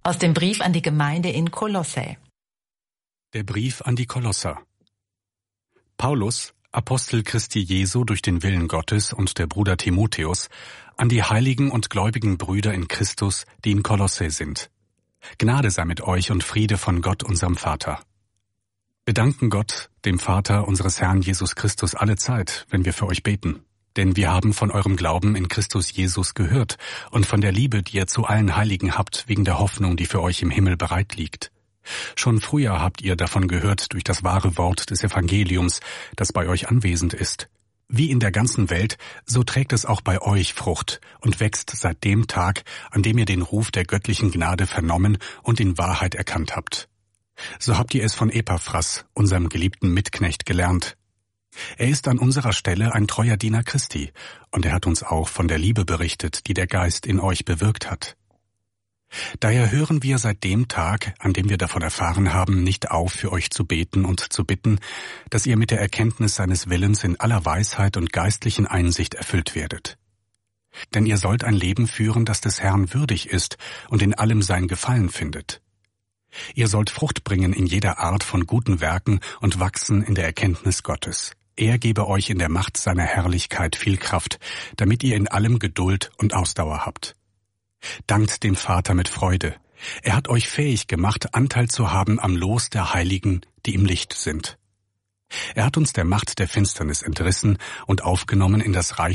Aus dem Brief an die Gemeinde in Kolossä. Der Brief an die Kolosser. Paulus, Apostel Christi Jesu durch den Willen Gottes, und der Bruder Timotheus, an die heiligen und gläubigen Brüder in Christus, die in Kolossä sind. Gnade sei mit euch und Friede von Gott, unserem Vater. Wir danken Gott, dem Vater unseres Herrn Jesus Christus, alle Zeit, wenn wir für euch beten. Denn wir haben von eurem Glauben in Christus Jesus gehört und von der Liebe, die ihr zu allen Heiligen habt, wegen der Hoffnung, die für euch im Himmel bereit liegt. Schon früher habt ihr davon gehört durch das wahre Wort des Evangeliums, das bei euch anwesend ist. Wie in der ganzen Welt, so trägt es auch bei euch Frucht und wächst seit dem Tag, an dem ihr den Ruf der göttlichen Gnade vernommen und in Wahrheit erkannt habt. So habt ihr es von Epaphras, unserem geliebten Mitknecht, gelernt. Er ist an unserer Stelle ein treuer Diener Christi, und er hat uns auch von der Liebe berichtet, die der Geist in euch bewirkt hat. Daher hören wir seit dem Tag, an dem wir davon erfahren haben, nicht auf, für euch zu beten und zu bitten, dass ihr mit der Erkenntnis seines Willens in aller Weisheit und geistlichen Einsicht erfüllt werdet. Denn ihr sollt ein Leben führen, das des Herrn würdig ist und in allem sein Gefallen findet. Ihr sollt Frucht bringen in jeder Art von guten Werken und wachsen in der Erkenntnis Gottes. Er gebe euch in der Macht seiner Herrlichkeit viel Kraft, damit ihr in allem Geduld und Ausdauer habt. Dankt dem Vater mit Freude. Er hat euch fähig gemacht, Anteil zu haben am Los der Heiligen, die im Licht sind. Er hat uns der Macht der Finsternis entrissen und aufgenommen in das Reich